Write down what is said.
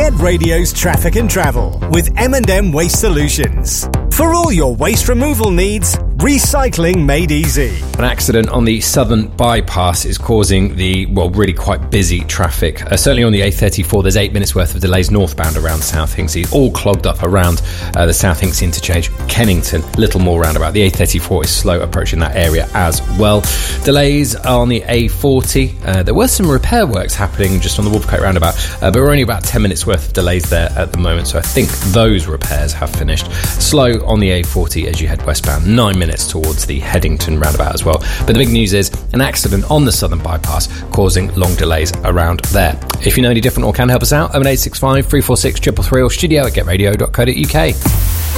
Get Radio's traffic and travel with M&M Waste Solutions. For all your waste removal needs, recycling made easy. An accident on the southern bypass is causing the, really quite busy traffic. Certainly on the A34, there's 8 minutes worth of delays northbound around South Hinksey, all clogged up around the South Hinksey interchange. Kennington, little more roundabout. The A34 is slow approaching that area as well. Delays on the A40. There were some repair works happening just on the Wolvercote roundabout, but we're only about 10 minutes worth of delays there at the moment, so I think those repairs have finished. Slow on the A40 as you head westbound, 9 minutes towards the Headington roundabout as well. But the big news is an accident on the southern bypass causing long delays around there. If you know any different or can help us out, 01865 346 333 or studio@getradio.co.uk.